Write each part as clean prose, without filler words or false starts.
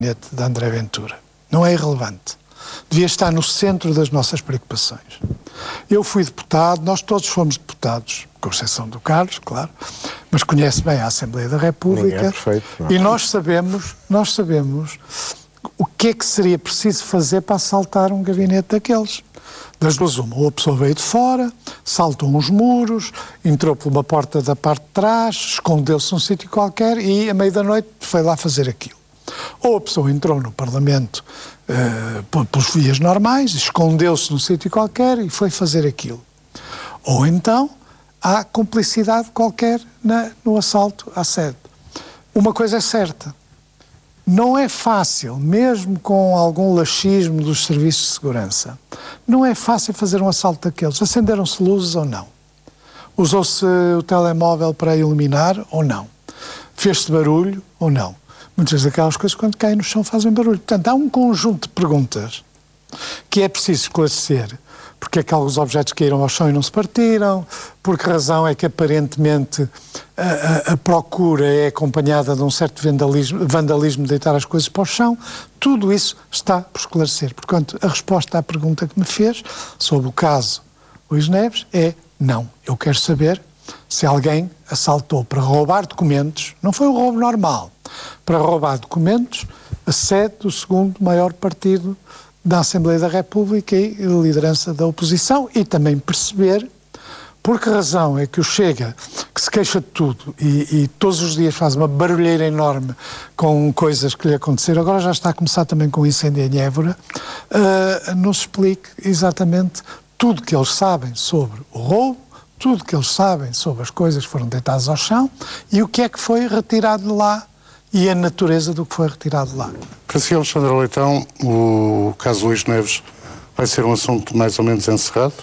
de André Ventura. Não é irrelevante. Devia estar no centro das nossas preocupações. Eu fui deputado, nós todos fomos deputados, com exceção do Carlos, claro, mas conhece bem a Assembleia da República. Ninguém é perfeito, não. E nós sabemos o que é que seria preciso fazer para assaltar um gabinete daqueles. Das duas uma, ou a pessoa veio de fora, saltou uns muros, entrou por uma porta da parte de trás, escondeu-se num sítio qualquer e, à meia da noite, foi lá fazer aquilo. Ou a pessoa entrou no Parlamento pelos vias normais, escondeu-se num sítio qualquer e foi fazer aquilo. Ou então há cumplicidade qualquer no assalto à sede. Uma coisa é certa, não é fácil, mesmo com algum laxismo dos serviços de segurança, não é fácil fazer um assalto daqueles. Acenderam-se luzes ou não? Usou-se o telemóvel para iluminar ou não? Fez-se barulho ou não? Muitas daquelas coisas, quando caem no chão, fazem barulho. Portanto, há um conjunto de perguntas que é preciso esclarecer. Porque é que alguns objetos caíram ao chão e não se partiram? Por que razão é que, aparentemente, a procura é acompanhada de um certo vandalismo de deitar as coisas para o chão? Tudo isso está por esclarecer. Portanto, a resposta à pergunta que me fez sobre o caso Luís Neves é não. Eu quero saber se alguém assaltou para roubar documentos, não foi um roubo normal, para roubar documentos, a sede do segundo maior partido da Assembleia da República e liderança da oposição, e também perceber por que razão é que o Chega, que se queixa de tudo e todos os dias faz uma barulheira enorme com coisas que lhe aconteceram, agora já está a começar também com o incêndio em Évora, nos explique exatamente tudo que eles sabem sobre o roubo, tudo que eles sabem sobre as coisas que foram deitadas ao chão e o que é que foi retirado de lá e a natureza do que foi retirado de lá. Para si, Alexandra Leitão, o caso Luís Neves vai ser um assunto mais ou menos encerrado?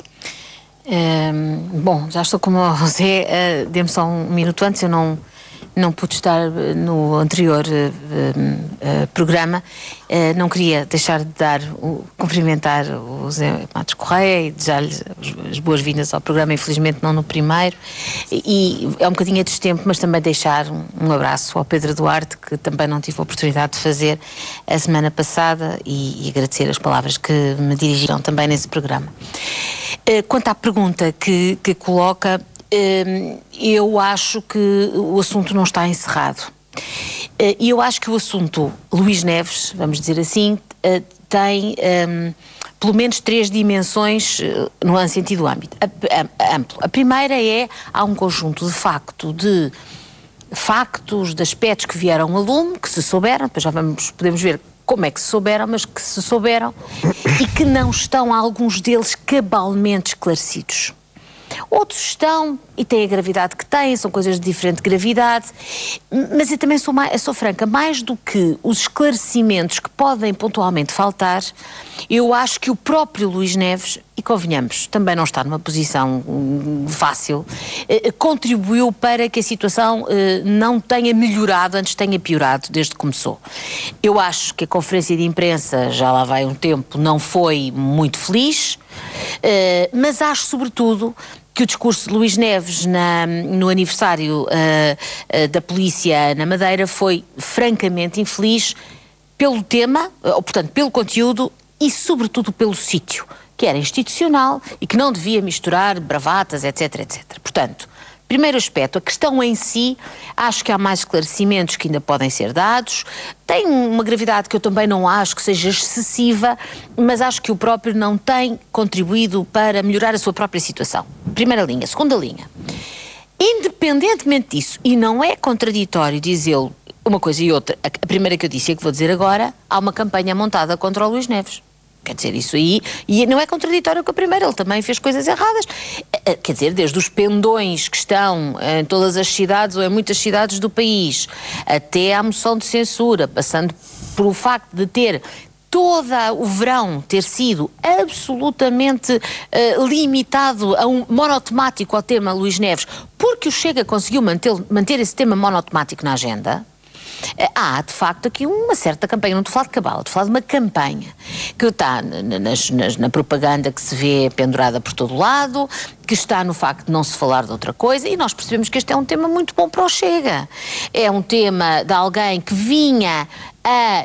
Bom, já estou como você, dê-me só um minuto antes, eu não pude estar no anterior programa, não queria deixar de cumprimentar o Zé Matos Correia e desejar-lhe as boas-vindas ao programa, infelizmente não no primeiro, e é um bocadinho a destempo, mas também deixar um abraço ao Pedro Duarte, que também não tive a oportunidade de fazer a semana passada, e agradecer as palavras que me dirigiram também nesse programa. Quanto à pergunta que coloca, eu acho que o assunto não está encerrado. E eu acho que o assunto Luís Neves, vamos dizer assim, tem pelo menos 3 dimensões no sentido amplo. A primeira há um conjunto de factos, de aspectos que vieram a lume, que se souberam, depois já podemos ver como é que se souberam, mas que se souberam e que não estão, alguns deles, cabalmente esclarecidos. Outros estão e têm a gravidade que têm, são coisas de diferente gravidade, mas eu também sou franca, mais do que os esclarecimentos que podem pontualmente faltar, eu acho que o próprio Luís Neves, e convenhamos, também não está numa posição fácil, contribuiu para que a situação não tenha melhorado, antes tenha piorado desde que começou. Eu acho que a conferência de imprensa, já lá vai um tempo, não foi muito feliz, mas acho sobretudo que o discurso de Luís Neves no aniversário da polícia na Madeira foi francamente infeliz pelo tema, ou portanto pelo conteúdo e sobretudo pelo sítio, que era institucional e que não devia misturar bravatas, etc, etc. Portanto, primeiro aspecto, a questão em si, acho que há mais esclarecimentos que ainda podem ser dados, tem uma gravidade que eu também não acho que seja excessiva, mas acho que o próprio não tem contribuído para melhorar a sua própria situação. Primeira linha. Segunda linha. Independentemente disso, e não é contraditório dizê-lo uma coisa e outra, a primeira que eu disse e a que vou dizer agora, há uma campanha montada contra o Luís Neves. Quer dizer, isso aí, e não é contraditório com a primeira, ele também fez coisas erradas. Quer dizer, desde os pendões que estão em todas as cidades ou em muitas cidades do país, até à moção de censura, passando por o facto de ter todo o verão ter sido absolutamente limitado a um monotemático ao tema Luís Neves, porque o Chega conseguiu manter esse tema monotemático na agenda. Há, de facto, aqui uma certa campanha, não estou a falar de cabala, estou a falar de uma campanha que está na propaganda que se vê pendurada por todo lado, que está no facto de não se falar de outra coisa, e nós percebemos que este é um tema muito bom para o Chega. É um tema de alguém que vinha a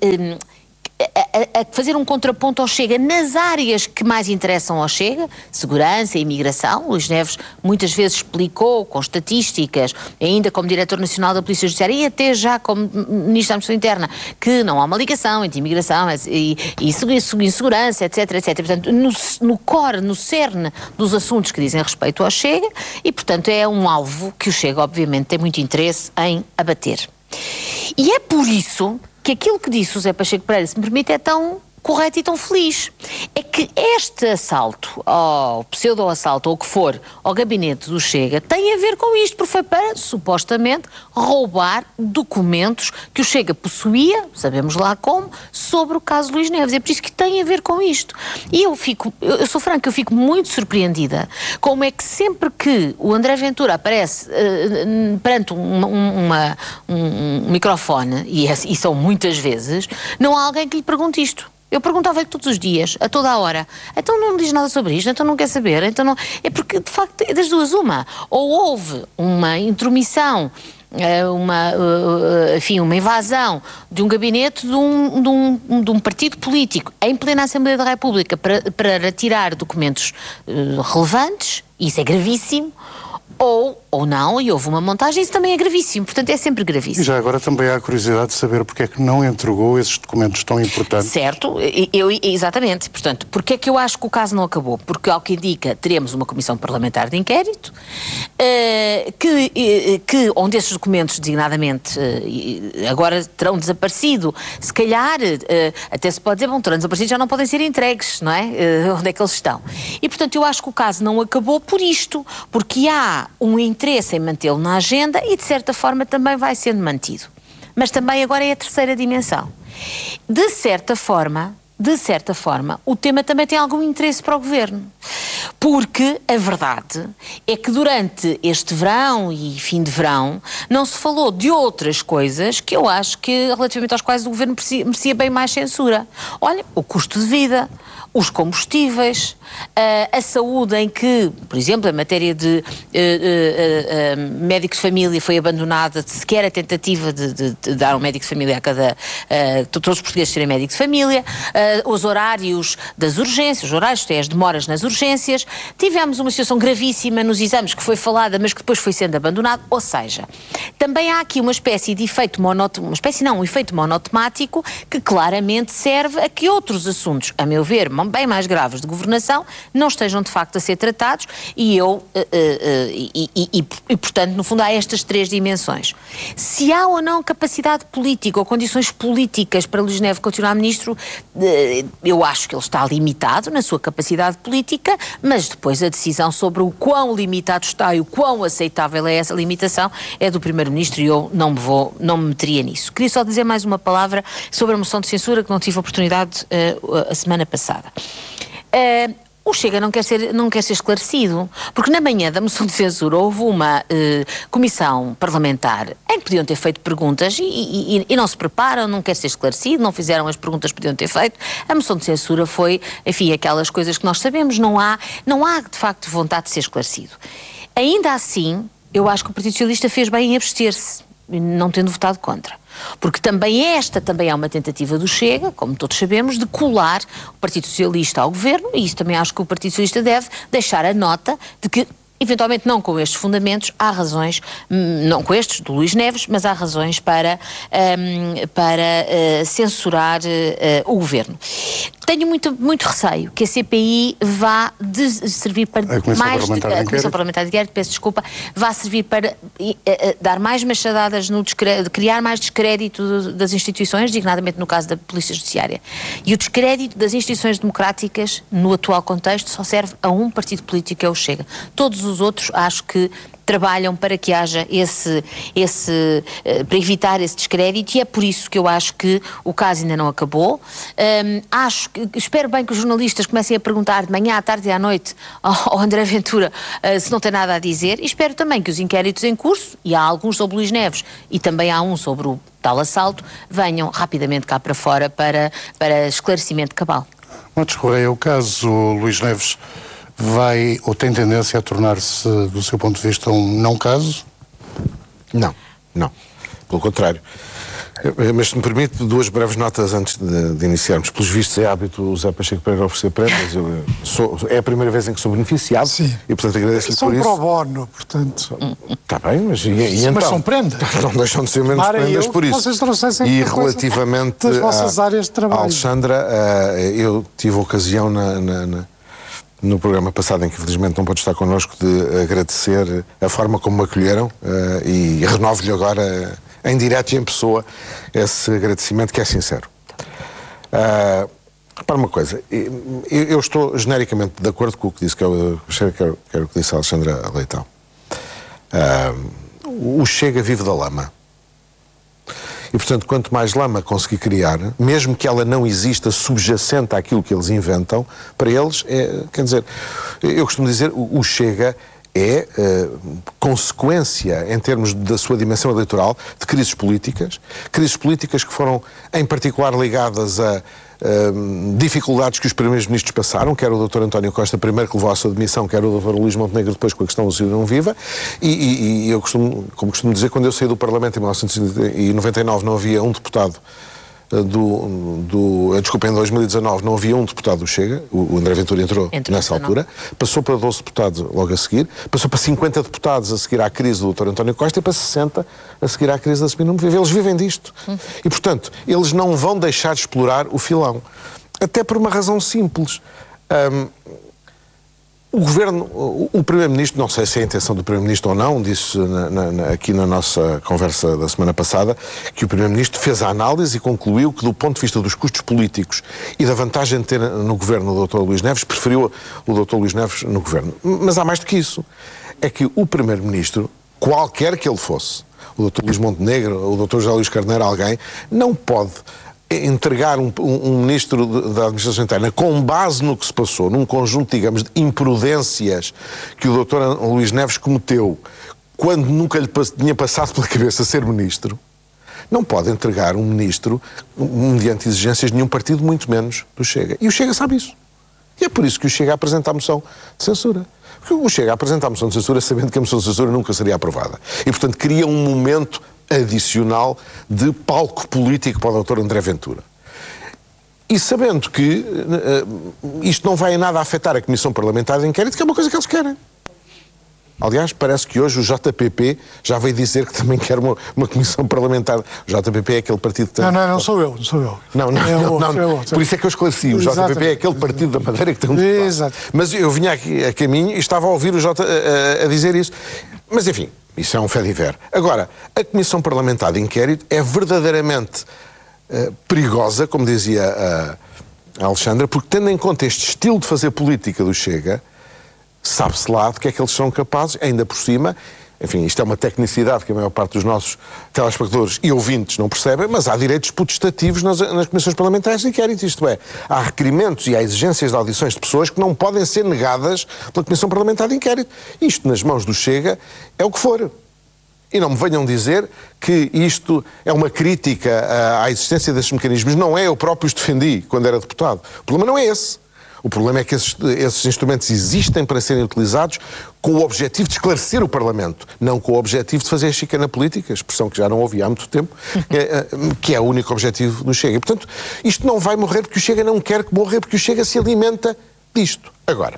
fazer um contraponto ao Chega nas áreas que mais interessam ao Chega, segurança e imigração. Luís Neves muitas vezes explicou com estatísticas, ainda como Diretor Nacional da Polícia Judiciária e até já como Ministro da Administração Interna, que não há uma ligação entre imigração e segurança, etc, etc. Portanto, no core, no cerne dos assuntos que dizem respeito ao Chega e, portanto, é um alvo que o Chega, obviamente, tem muito interesse em abater. E é por isso que aquilo que disse o José Pacheco Pereira, se me permite, é tão correto e tão feliz. É que este assalto, ou pseudo-assalto, ou o que for, ao gabinete do Chega, tem a ver com isto, porque foi para, supostamente, roubar documentos que o Chega possuía, sabemos lá como, sobre o caso Luís Neves. É por isso que tem a ver com isto. E eu sou franca, eu fico muito surpreendida como é que sempre que o André Ventura aparece perante um microfone, e são muitas vezes, não há alguém que lhe pergunte isto. Eu perguntava-lhe todos os dias, a toda a hora, então não diz nada sobre isto, então não quer saber, então não... É porque, de facto, é das duas uma. Ou houve uma intromissão, uma invasão de um gabinete de um partido político em plena Assembleia da República para retirar documentos relevantes, isso é gravíssimo, ou não, e houve uma montagem, isso também é gravíssimo, portanto é sempre gravíssimo. E já agora também há a curiosidade de saber porque é que não entregou esses documentos tão importantes. Certo, exatamente, portanto, porque é que eu acho que o caso não acabou? Porque, ao que indica, teremos uma comissão parlamentar de inquérito, onde esses documentos, designadamente, agora terão desaparecido, se calhar, até se pode dizer, bom, terão desaparecido, já não podem ser entregues, não é? Onde é que eles estão? E, portanto, eu acho que o caso não acabou por isto, porque há um interesse em mantê-lo na agenda e, de certa forma, também vai sendo mantido. Mas também agora é a terceira dimensão. De certa forma, o tema também tem algum interesse para o Governo. Porque a verdade é que durante este verão e fim de verão não se falou de outras coisas que eu acho que, relativamente às quais o Governo merecia bem mais censura. Olha, o custo de vida, os combustíveis, a saúde, em que, por exemplo, em matéria de médicos de família foi abandonada sequer a tentativa de dar um médico de família a cada... todos os portugueses terem médico de família, os horários das urgências, os horários, as demoras nas urgências. Tivemos uma situação gravíssima nos exames que foi falada, mas que depois foi sendo abandonado. Ou seja, também há aqui uma espécie de efeito um efeito monotemático que claramente serve a que outros assuntos, a meu ver, bem mais graves de governação, não estejam de facto a ser tratados e portanto, no fundo, há estas três dimensões. Se há ou não capacidade política ou condições políticas para Luís Neves continuar ministro, eu acho que ele está limitado na sua capacidade política, mas depois a decisão sobre o quão limitado está e o quão aceitável é essa limitação é do Primeiro-Ministro e eu não me meteria nisso. Queria só dizer mais uma palavra sobre a moção de censura que não tive a oportunidade a semana passada. O Chega não quer ser esclarecido, porque na manhã da moção de censura houve uma comissão parlamentar em que podiam ter feito perguntas e não se preparam, não quer ser esclarecido, não fizeram as perguntas que podiam ter feito. A moção de censura foi, enfim, aquelas coisas que nós sabemos, não há de facto vontade de ser esclarecido. Ainda assim, eu acho que o Partido Socialista fez bem em abster-se, não tendo votado contra. Porque também é uma tentativa do Chega, como todos sabemos, de colar o Partido Socialista ao Governo, e isso também acho que o Partido Socialista deve deixar a nota de que, eventualmente não com estes fundamentos, há razões, não com estes do Luís Neves, mas há razões para censurar o Governo. Tenho muito receio que a CPI vá servir para a Comissão Parlamentar de Inquérito, peço desculpa, vá servir para dar mais machadadas criar mais descrédito das instituições, designadamente no caso da Polícia Judiciária. E o descrédito das instituições democráticas, no atual contexto, só serve a um partido político, que é o Chega. Todos os outros, acho que trabalham para que haja para evitar esse descrédito, e é por isso que eu acho que o caso ainda não acabou. Espero bem que os jornalistas comecem a perguntar de manhã, à tarde e à noite ao André Ventura se não tem nada a dizer, e espero também que os inquéritos em curso, e há alguns sobre Luís Neves e também há um sobre o tal assalto, venham rapidamente cá para fora para esclarecimento cabal. Matos Correia, o caso Luís Neves vai ou tem tendência a tornar-se, do seu ponto de vista, um não caso? Não. Pelo contrário. Mas se me permite, duas breves notas antes de iniciarmos. Pelos vistos, é hábito o José Pacheco Pereira oferecer prendas. É a primeira vez em que sou beneficiado. Sim. E, portanto, agradeço-lhe São por isso. pro bono, portanto. Está bem, mas Mas então? são prendas. Não deixam de ser menos Tomara prendas eu por que isso. vocês trouxessem E alguma coisa relativamente das vossas áreas de trabalho. à Alexandra, eu tive a ocasião no programa passado, em que infelizmente não pode estar connosco, de agradecer a forma como me acolheram e renovo-lhe agora, em direto e em pessoa, esse agradecimento que é sincero. Repara uma coisa, eu estou genericamente de acordo com o que disse, quero o que disse a Alexandra Leitão. O Chega vive da lama. E, portanto, quanto mais lama conseguir criar, mesmo que ela não exista subjacente àquilo que eles inventam, para eles, quer dizer, eu costumo dizer, o Chega é consequência, em termos da sua dimensão eleitoral, de crises políticas que foram, em particular, ligadas a dificuldades que os primeiros ministros passaram, quer o Dr. António Costa primeiro que levou à sua demissão, quer o Dr. Luís Montenegro depois com a questão do Cidadão Viva, e eu como costumo dizer, quando eu saí do Parlamento em 1999 não havia um deputado desculpa, em 2019 não havia um deputado do Chega, o André Ventura entrou nessa altura, passou para 12 deputados logo a seguir, passou para 50 deputados a seguir à crise do Dr. António Costa e para 60 a seguir à crise da Semana Viva. Eles vivem disto. E, portanto, eles não vão deixar de explorar o filão. Até por uma razão simples. O Governo, o Primeiro-Ministro, não sei se é a intenção do Primeiro-Ministro ou não, disse aqui na nossa conversa da semana passada, que o Primeiro-Ministro fez a análise e concluiu que, do ponto de vista dos custos políticos e da vantagem de ter no Governo o Dr. Luís Neves, preferiu o Dr. Luís Neves no Governo. Mas há mais do que isso. É que o Primeiro-Ministro, qualquer que ele fosse, o Dr. Luís Montenegro, o Dr. José Luís Carneiro, alguém, não pode entregar um ministro da Administração Interna com base no que se passou, num conjunto, digamos, de imprudências que o Dr. Luís Neves cometeu quando nunca lhe tinha passado pela cabeça ser ministro, não pode entregar um ministro mediante exigências de nenhum partido, muito menos do Chega. E o Chega sabe isso. E é por isso que o Chega apresenta a moção de censura. Porque o Chega apresenta a moção de censura sabendo que a moção de censura nunca seria aprovada. E, portanto, cria um momento adicional de palco político para o Dr. André Ventura. E sabendo que isto não vai em nada afetar a Comissão Parlamentar de Inquérito, que é uma coisa que eles querem. Aliás, parece que hoje o JPP já veio dizer que também quer uma comissão parlamentar. O JPP é aquele partido que tem... Não sou eu. Não. Por isso é que eu esclareci. O JPP é aquele partido da Madeira que tem um deputado. Exato. Mas eu vinha aqui a caminho e estava a ouvir o a dizer isso. Mas, enfim, isso é um fait divers. Agora, a Comissão Parlamentar de Inquérito é verdadeiramente perigosa, como dizia a Alexandra, porque, tendo em conta este estilo de fazer política do Chega, sabe-se lá de que é que eles são capazes, ainda por cima. Enfim, isto é uma tecnicidade que a maior parte dos nossos telespectadores e ouvintes não percebem, mas há direitos potestativos nas comissões parlamentares de inquérito, isto é, há requerimentos e há exigências de audições de pessoas que não podem ser negadas pela Comissão Parlamentar de Inquérito. Isto, nas mãos do Chega, é o que for. E não me venham dizer que isto é uma crítica à existência desses mecanismos. Não é, eu próprio os defendi quando era deputado. O problema não é esse. O problema é que esses instrumentos existem para serem utilizados com o objetivo de esclarecer o Parlamento, não com o objetivo de fazer a chicana política, expressão que já não ouvi há muito tempo, que é o único objetivo do Chega. E, portanto, isto não vai morrer porque o Chega não quer que morra, porque o Chega se alimenta disto. Agora,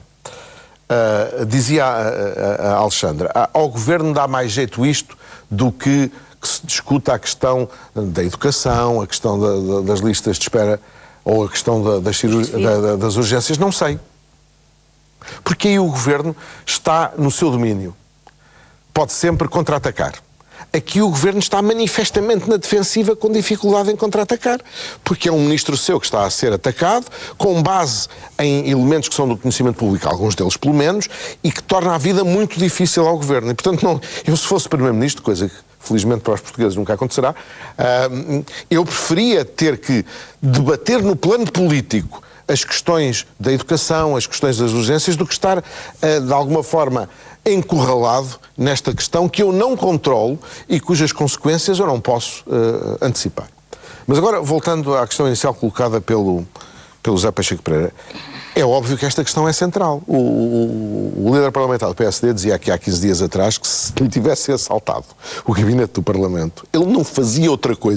dizia a Alexandra, ao Governo dá mais jeito isto do que se discuta a questão da educação, a questão das listas de espera, ou a questão das urgências, não sei. Porque aí o Governo está no seu domínio. Pode sempre contra-atacar. Aqui o Governo está manifestamente na defensiva, com dificuldade em contra-atacar, porque é um ministro seu que está a ser atacado, com base em elementos que são do conhecimento público, alguns deles pelo menos, e que torna a vida muito difícil ao Governo. E, portanto, eu se fosse Primeiro-Ministro, coisa que felizmente para os portugueses nunca acontecerá, eu preferia ter que debater no plano político as questões da educação, as questões das urgências, do que estar, de alguma forma, encurralado nesta questão que eu não controlo e cujas consequências eu não posso antecipar. Mas agora, voltando à questão inicial colocada pelo José Pacheco Pereira, é óbvio que esta questão é central. O líder parlamentar do PSD dizia aqui há 15 dias atrás que se lhe tivesse assaltado o gabinete do Parlamento, ele não fazia outra coisa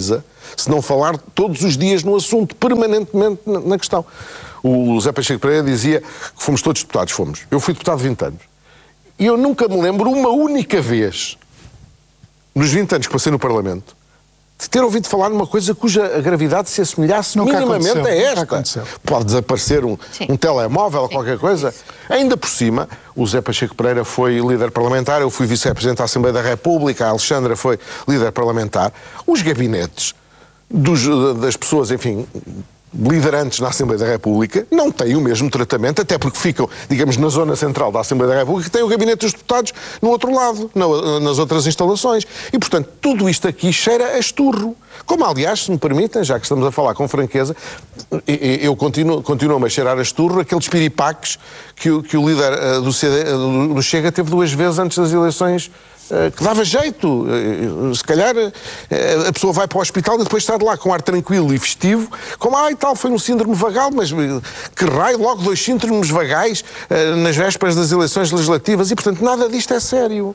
se não falar todos os dias no assunto, permanentemente na questão. O Zé Pacheco Pereira dizia que fomos todos deputados, fomos. Eu fui deputado 20 anos. E eu nunca me lembro uma única vez, nos 20 anos que passei no Parlamento, de ter ouvido falar numa coisa cuja gravidade se assemelhasse minimamente a esta. Pode desaparecer um telemóvel ou qualquer coisa. Ainda por cima, o Zé Pacheco Pereira foi líder parlamentar, eu fui vice-presidente da Assembleia da República, a Alexandra foi líder parlamentar. Os gabinetes das pessoas, enfim, liderantes na Assembleia da República não têm o mesmo tratamento, até porque ficam, digamos, na zona central da Assembleia da República, que tem o gabinete dos deputados no outro lado, nas outras instalações. E, portanto, tudo isto aqui cheira a esturro. Como, aliás, se me permitem, já que estamos a falar com franqueza, eu continuo a cheirar a esturro aqueles piripaques que o líder do Chega teve 2 vezes antes das eleições, que dava jeito. Se calhar a pessoa vai para o hospital e depois está de lá com ar tranquilo e festivo, como, e tal, foi um síndrome vagal, mas que raio, logo 2 síndromes vagais nas vésperas das eleições legislativas, e, portanto, nada disto é sério.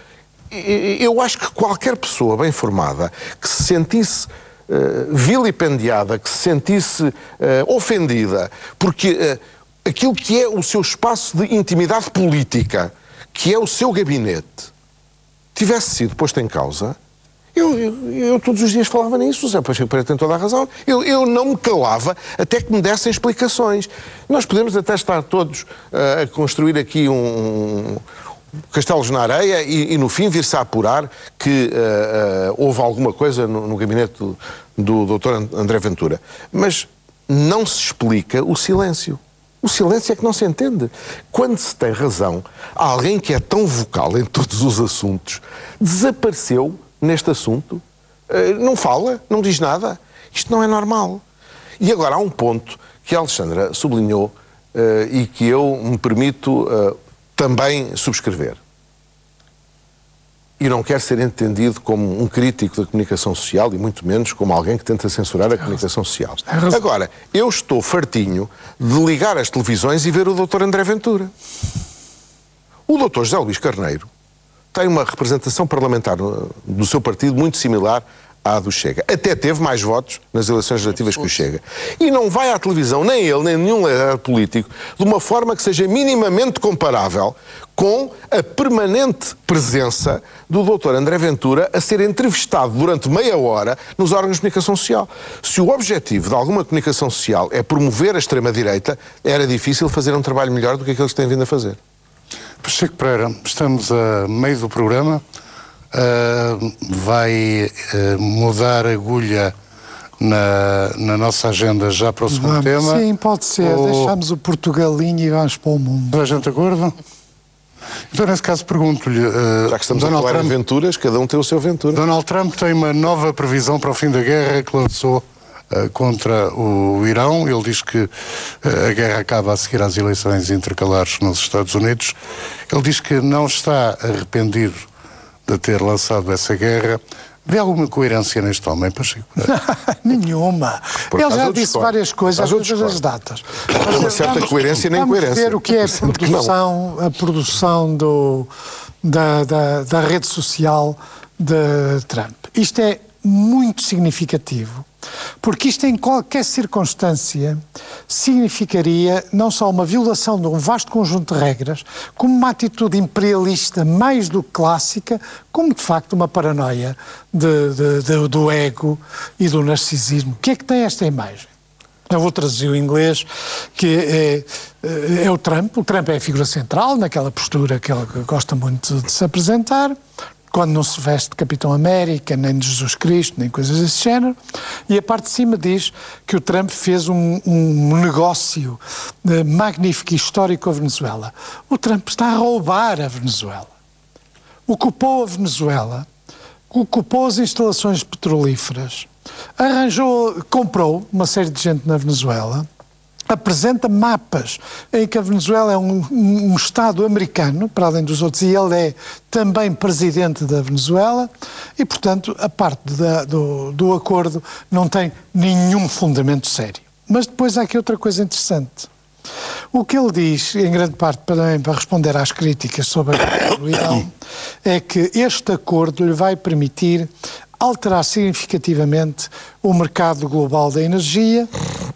Eu acho que qualquer pessoa bem formada que se sentisse vilipendiada, que se sentisse ofendida, porque aquilo que é o seu espaço de intimidade política, que é o seu gabinete, tivesse sido posto em causa, eu todos os dias falava nisso, o Zé Pacheco Pereira tem toda a razão, eu não me calava até que me dessem explicações. Nós podemos até estar todos a construir aqui castelos na areia e no fim vir-se a apurar que houve alguma coisa no gabinete do Dr. André Ventura. Mas não se explica o silêncio. O silêncio é que não se entende. Quando se tem razão, alguém que é tão vocal em todos os assuntos desapareceu neste assunto, não fala, não diz nada. Isto não é normal. E agora há um ponto que a Alexandra sublinhou e que eu me permito também subscrever. E não quero ser entendido como um crítico da comunicação social e muito menos como alguém que tenta censurar a comunicação social. Agora, eu estou fartinho de ligar as televisões e ver o Dr. André Ventura. O Dr. José Luís Carneiro tem uma representação parlamentar do seu partido muito similar à do Chega. Até teve mais votos nas eleições legislativas que o Chega. E não vai à televisão, nem ele, nem nenhum líder político, de uma forma que seja minimamente comparável com a permanente presença do Dr. André Ventura a ser entrevistado durante meia hora nos órgãos de comunicação social. Se o objetivo de alguma comunicação social é promover a extrema-direita, era difícil fazer um trabalho melhor do que aqueles que têm vindo a fazer. Pacheco Pereira, estamos a meio do programa. Vai mudar a agulha na nossa agenda já para o segundo tema? Sim, pode ser. Deixamos o Portugalinho e vamos para o mundo. Toda a gente de acordo? Então, nesse caso, pergunto-lhe... Já que estamos a falar em aventuras, cada um tem o seu aventura. Donald Trump tem uma nova previsão para o fim da guerra que lançou contra o Irão. Ele diz que a guerra acaba a seguir às eleições intercalares nos Estados Unidos. Ele diz que não está arrependido de ter lançado essa guerra. Vê alguma coerência neste homem, Pacheco? Nenhuma. Ele já disse várias coisas às todas as datas. Uma certa coerência nem vamos incoerência. ver o que é a produção da rede social de Trump. Isto é muito significativo, porque isto em qualquer circunstância significaria não só uma violação de um vasto conjunto de regras, como uma atitude imperialista mais do que clássica, como de facto uma paranoia do ego e do narcisismo. O que é que tem esta imagem? Eu vou traduzir o inglês, que é o Trump. O Trump é a figura central, naquela postura que ele gosta muito de se apresentar, quando não se veste de Capitão América, nem de Jesus Cristo, nem coisas desse género. E a parte de cima diz que o Trump fez um negócio magnífico e histórico com a Venezuela. O Trump está a roubar a Venezuela. Ocupou a Venezuela, ocupou as instalações petrolíferas, comprou uma série de gente na Venezuela, apresenta mapas em que a Venezuela é um Estado americano, para além dos outros, e ele é também presidente da Venezuela, e, portanto, a parte do acordo não tem nenhum fundamento sério. Mas depois há aqui outra coisa interessante. O que ele diz, em grande parte também para responder às críticas sobre a guerra do Irão, é que este acordo lhe vai permitir alterar significativamente o mercado global da energia